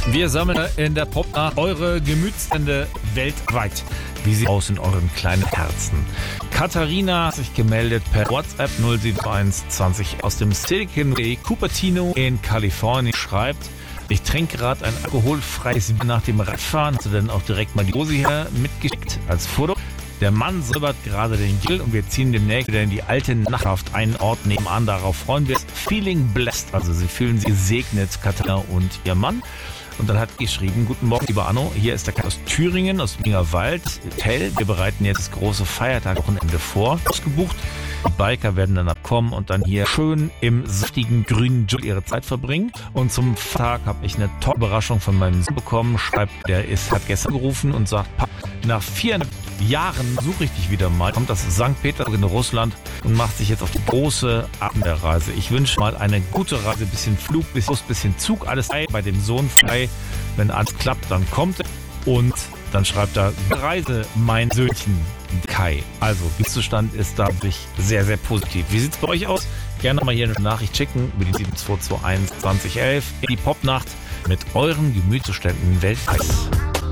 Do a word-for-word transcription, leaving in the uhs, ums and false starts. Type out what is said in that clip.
Wir sammeln in der Popnacht eure Gemütsstände weltweit. Wie sieht aus in euren kleinen Herzen? Katharina hat sich gemeldet per WhatsApp null sieben eins zwanzig aus dem Silicon Valley Cupertino in Kalifornien, schreibt: Ich trinke gerade ein alkoholfreies Bier nach dem Radfahren. Hast du denn auch direkt mal die Dose hier mitgeschickt als Foto? Der Mann säubert gerade den Grill und wir ziehen demnächst wieder in die alte Nachbarschaft einen Ort nebenan. Darauf freuen wir uns. Feeling blessed. Also sie fühlen sich gesegnet, Katharina und ihr Mann. Und dann hat geschrieben: Guten Morgen, lieber Anno. Hier ist der Kai aus Thüringen, aus Wienerwald. Hotel. Wir bereiten jetzt das große Feiertagwochenende vor. Ausgebucht. Die Biker werden dann abkommen und dann hier schön im saftigen grünen Dschungel ihre Zeit verbringen. Und zum Tag habe ich eine tolle Überraschung von meinem Sohn bekommen. Schreibt, der ist, hat gestern gerufen und sagt: Papa, nach vier Jahren suche ich dich wieder mal. Kommt aus Sankt Petersburg in Russland und macht sich jetzt auf die große Abenteuerreise. Ich wünsche mal eine gute Reise, bisschen Flug, bisschen Bus, bisschen Zug, alles frei, bei dem Sohn frei. Wenn alles klappt, dann kommt er. Und dann schreibt er: Reise, mein Söhnchen Kai. Also, Wissensstand ist da wirklich sehr, sehr positiv. Wie sieht es bei euch aus? Gerne mal hier eine Nachricht schicken über die sieben zwei zwei eins zwanzig elf in die Popnacht mit euren Gemütsständen weltweit.